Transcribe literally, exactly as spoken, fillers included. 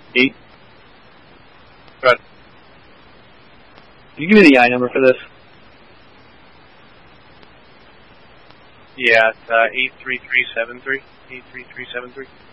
Eight. Good. Can you give me the I number for this? Yeah, it's uh, eight three three seven three. eight three three seven three.